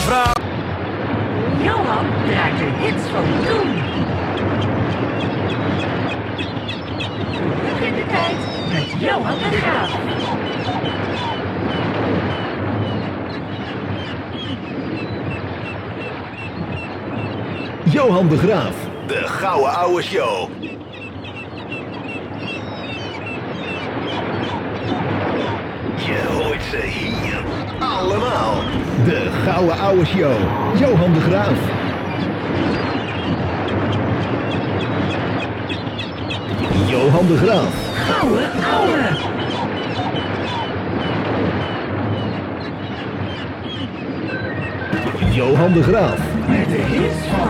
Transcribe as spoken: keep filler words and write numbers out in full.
Vrouw. Johan draait de hits van toen. Terug in de tijd met Johan de Graaf. Johan de Graaf. De Gouden Ouwe Show. Je hoort ze hier allemaal. De Gouden Ouwe Show. Johan de Graaf. Johan de Graaf. Gouden Ouwe. Johan de Graaf. Met de hits van